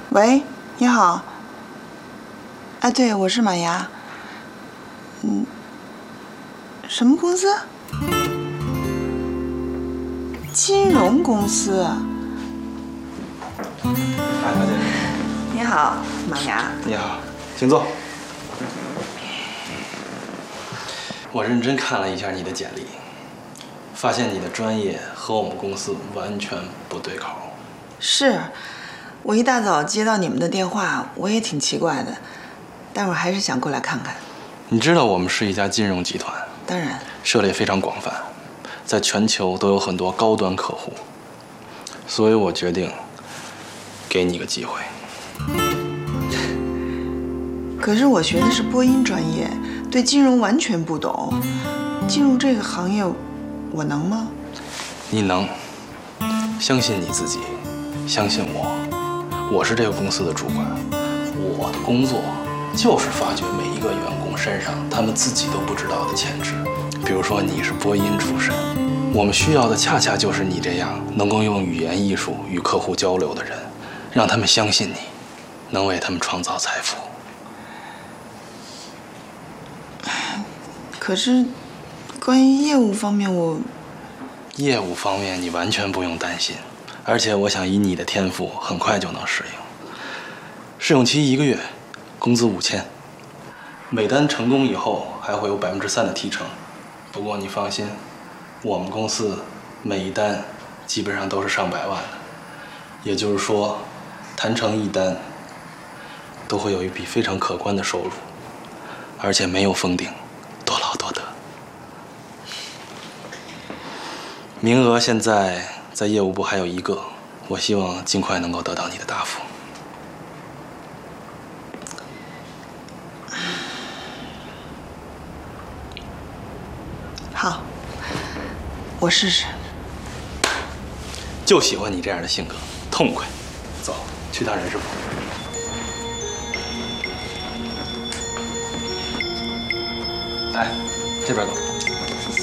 喂，你好。哎，对，我是马牙。什么公司？金融公司。 马小姐。 你好，马牙。 你好，请坐。我认真看了一下你的简历，发现你的专业和我们公司完全不对口。 是，我一大早接到你们的电话，我也挺奇怪的，但我还是想过来看看。 你知道我们是一家金融集团， 当然， 涉猎非常广泛，在全球都有很多高端客户，所以我决定给你个机会。 可是我学的是播音专业，对金融完全不懂，进入这个行业，我能吗？ 你能，相信你自己，相信我，我是这个公司的主管，我的工作就是发掘每一个员工身上他们自己都不知道的潜质。比如说你是播音出身，我们需要的恰恰就是你这样能够用语言艺术与客户交流的人，让他们相信你，能为他们创造财富。 可是，关于业务方面， 业务方面你完全不用担心，而且我想以你的天赋，很快就能适应。试用期1个月，工资5000，每单成功以后还会有3%的提成。不过你放心，我们公司每一单基本上都是上百万的，也就是说，谈成一单都会有一笔非常可观的收入，而且没有封顶，多劳多得。名额现在在业务部还有1个，我希望尽快能够得到你的答复。 好，我试试。 就喜欢你这样的性格，痛快。走，去趟人事部。来，这边走。